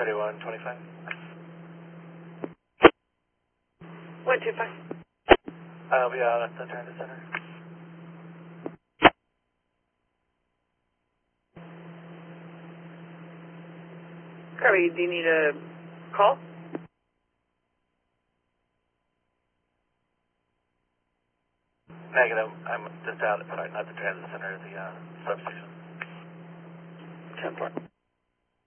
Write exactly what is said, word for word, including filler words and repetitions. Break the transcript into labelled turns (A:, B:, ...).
A: thirty-one twenty-five.
B: one two five.
A: I'll be out at the transit center.
B: Kirby, do you need a call?
A: Negative. I'm just out at, sorry, not the transit center, the uh, substation. ten four.